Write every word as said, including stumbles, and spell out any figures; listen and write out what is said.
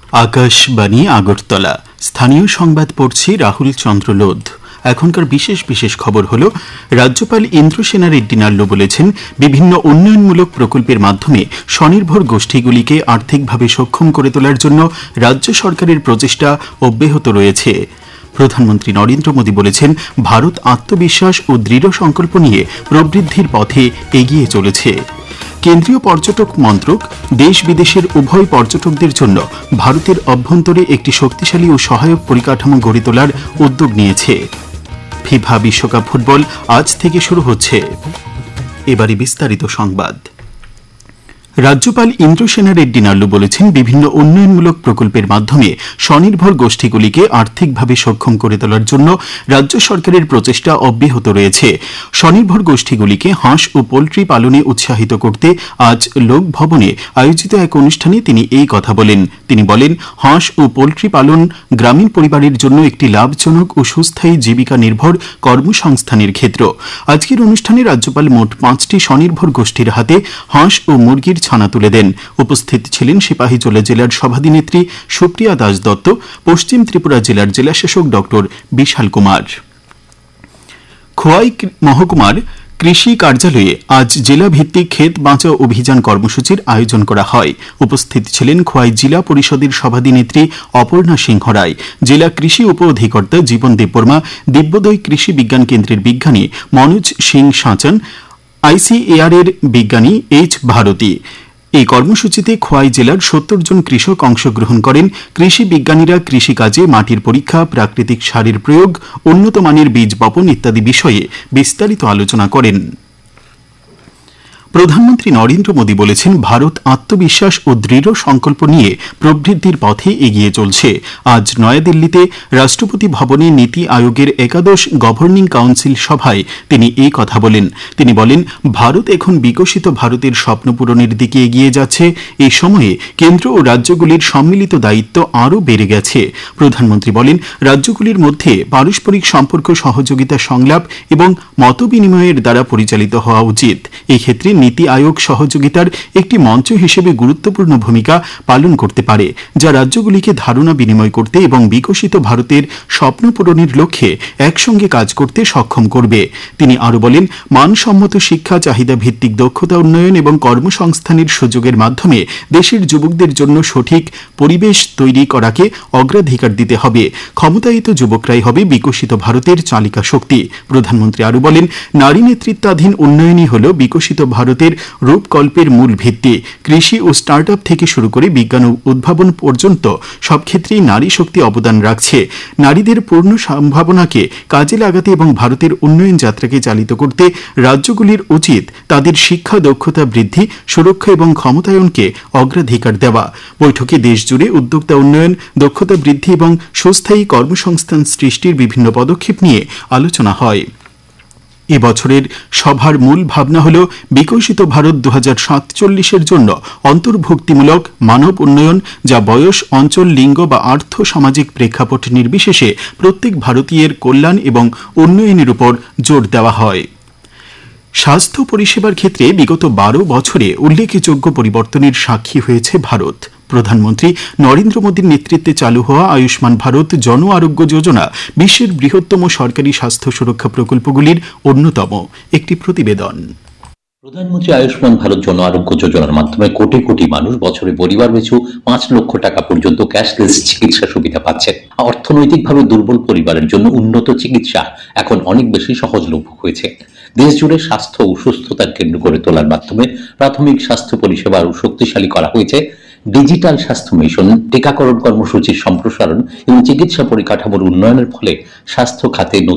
আকাশবাণী আগরতলা। স্থানীয় সংবাদ পড়ছি রাহুল চন্দ্র লোধ। এখনকার বিশেষ বিশেষ খবর হল, রাজ্যপাল ইন্দ্রসেনা রেড্ডি নাল্লু বলেছেন, বিভিন্ন উন্নয়নমূলক প্রকল্পের মাধ্যমে স্বনির্ভর গোষ্ঠীগুলিকে আর্থিকভাবে সক্ষম করে তোলার জন্য রাজ্য সরকারের প্রচেষ্টা অব্যাহত রয়েছে। প্রধানমন্ত্রী নরেন্দ্র মোদী বলেছেন, ভারত আত্মবিশ্বাস ও দৃঢ় সংকল্প নিয়ে প্রবৃদ্ধির পথে এগিয়ে চলেছে। কেন্দ্রীয় পর্যটক মন্ত্রক দেশ বিদেশের উভয় পর্যটকদের জন্য ভারতের অভ্যন্তরে একটি শক্তিশালী ও সহায়ক পরিকাঠামো গড়ে তোলার উদ্যোগ নিয়েছে। ফিফা বিশ্বকাপ ফুটবল আজ থেকে শুরু হচ্ছে। এবারে বিস্তারিত সংবাদ। রাজ্যপাল ইন্দ্রসেনা রেড্ডি নাল্লু বলেছেন, বিভিন্ন উন্নয়নমূলক প্রকল্পের মাধ্যমে স্বনির্ভর গোষ্ঠীগুলিকে আর্থিকভাবে সক্ষম করে তোলার জন্য রাজ্য সরকারের প্রচেষ্টা অব্যাহত রয়েছে। স্বনির্ভর গোষ্ঠীগুলিকে হাঁস ও পোল্ট্রি পালনে উৎসাহিত করতে আজ লোকভবনে আয়োজিত এক অনুষ্ঠানে তিনি এই কথা বলেন। তিনি বলেন, হাঁস ও পোল্ট্রি পালন গ্রামীণ পরিবারের জন্য একটি লাভজনক ও সুস্থায়ী জীবিকা নির্ভর কর্মসংস্থানের ক্ষেত্র। আজকের অনুষ্ঠানে রাজ্যপাল মোট পাঁচটি স্বনির্ভর গোষ্ঠীর হাতে হাঁস ও মুরগির ছানা তুলে দেন। উপস্থিত ছিলেন সিপাহীজলা জেলার সভাধিনেত্রী সুপ্রিয়া দাস দত্ত, পশ্চিম ত্রিপুরা জেলার জেলাশাসক ডক্টর বিশাল কুমার। খোয়াই মহকুমার কৃষি কার্যালয়ে আজ জেলা ভিত্তিক ক্ষেত বাঁচাও অভিযান কর্মসূচির আয়োজন করা হয়। উপস্থিত ছিলেন খোয়াই জেলা পরিষদের সভাধিনেত্রী অপর্ণা সিংহ রায়, জেলা কৃষি উপ অধিকর্তা জীবন দেববর্মা, দিব্যোদয় কৃষি বিজ্ঞান কেন্দ্রের বিজ্ঞানী মনোজ সিং সাঁচান, আইসিএআর এর বিজ্ঞানী এইচ ভারতী। এই কর্মসূচিতে খোয়াই জেলার সত্তর জন কৃষক অংশগ্রহণ করেন। কৃষি বিজ্ঞানীরা কৃষিকাজে মাটির পরীক্ষা, প্রাকৃতিক সারের প্রয়োগ, উন্নত মানের বীজ বপন ইত্যাদি বিষয়ে বিস্তারিত আলোচনা করেন। প্রধানমন্ত্রী নরেন্দ্র মোদী বলেছেন, ভারত আত্মবিশ্বাস ও দৃঢ় সংকল্প নিয়ে প্রবৃদ্ধির পথে এগিয়ে চলছে। আজ নয়াদিল্লিতে রাষ্ট্রপতি ভবনে নীতি আয়োগের একাদশ গভর্নিং কাউন্সিল সভায় তিনি এই কথা বলেন। তিনি বলেন, ভারত এখন বিকশিত ভারতের স্বপ্ন পূরণের দিকে এগিয়ে যাচ্ছে। এই সময়ে কেন্দ্র ও রাজ্যগুলির সম্মিলিত দায়িত্ব আরও বেড়ে গেছে। প্রধানমন্ত্রী বলেন, রাজ্যগুলির মধ্যে পারস্পরিক সম্পর্ক, সহযোগিতা, সংলাপ এবং মতবিনিময়ের দ্বারা পরিচালিত হওয়া উচিত। এক্ষেত্রে নীতি আয়োগ সহযোগিতার একটি মঞ্চ হিসেবে গুরুত্বপূর্ণ ভূমিকা পালন করতে পারে, যা রাজ্যগুলিকে ধারণা বিনিময় করতে এবং বিকশিত ভারতের স্বপ্ন পূরণের লক্ষ্যে একসঙ্গে কাজ করতে সক্ষম করবে। তিনি আরও বলেন, মানসম্মত শিক্ষা, চাহিদা ভিত্তিক দক্ষতা উন্নয়ন এবং কর্মসংস্থানের সুযোগের মাধ্যমে দেশের যুবকদের জন্য সঠিক পরিবেশ তৈরি করাকে অগ্রাধিকার দিতে হবে। ক্ষমতায়িত যুবকরাই হবে বিকশিত ভারতের চালিকা শক্তি। প্রধানমন্ত্রী আরও বলেন, নারী নেতৃত্বাধীন উন্নয়নই হল বিকশিত ভারতের রূপকল্পের মূল ভিত্তি। কৃষি ও স্টার্ট আপ থেকে শুরু করে বিজ্ঞান ও উদ্ভাবন পর্যন্ত সব ক্ষেত্রেই নারী শক্তি অবদান রাখছে। নারীদের পূর্ণ সম্ভাবনাকে কাজে লাগাতে এবং ভারতের উন্নয়ন যাত্রাকে চালিত করতে রাজ্যগুলির উচিত তাদের শিক্ষা, দক্ষতা বৃদ্ধি, সুরক্ষা এবং ক্ষমতায়নকে অগ্রাধিকার দেওয়া। বৈঠকে দেশজুড়ে উদ্যোক্তা উন্নয়ন, দক্ষতা বৃদ্ধি এবং সুস্থায়ী কর্মসংস্থান সৃষ্টির বিভিন্ন পদক্ষেপ নিয়ে আলোচনা হয়। এবছরের সভার মূল ভাবনা হল বিকশিত ভারত দু হাজার সাতচল্লিশের জন্য অন্তর্ভুক্তিমূলক মানব উন্নয়ন, যা বয়স, অঞ্চল, লিঙ্গ বা আর্থ সামাজিক প্রেক্ষাপট নির্বিশেষে প্রত্যেক ভারতীয়ের কল্যাণ এবং উন্নয়নের উপর জোর দেওয়া হয়। স্বাস্থ্য পরিষেবার ক্ষেত্রে বিগত বারো বছরে উল্লেখযোগ্য পরিবর্তনের সাক্ষী হয়েছে ভারত। প্রধানমন্ত্রী নরেন্দ্র মোদীর নেতৃত্বে চালু হওয়া আয়ুষ্মান ভারত জন আরোগ্য যোজনা বিশ্বের বৃহত্তম সরকারি স্বাস্থ্য সুরক্ষা প্রকল্পগুলির অন্যতম। একটি প্রতিবেদন। প্রধানমন্ত্রী আয়ুষ্মান ভারত জন আরোগ্য যোজনার মাধ্যমে কোটি কোটি মানুষ বছরে পরিবার পিছু পাঁচ লক্ষ টাকা পর্যন্ত ক্যাশলেস চিকিৎসা সুবিধা পাচ্ছেন। অর্থনৈতিকভাবে দুর্বল পরিবারের জন্য উন্নত চিকিৎসা এখন অনেক বেশি সহজলভ্য হয়েছে। দেশ জুড়ে স্বাস্থ্য ও সুস্থতার কেন্দ্র গড়ে তোলার মাধ্যমে প্রাথমিক স্বাস্থ্য পরিষেবা আরও শক্তিশালী করা হয়েছে। ডিজিটাল স্বাস্থ্য মিশন, টিকাকরণ কর্মসূচির সম্প্রসারণ এবং চিকিৎসা পরিকাঠামোর উন্নয়নের ফলে স্বাস্থ্য খাতে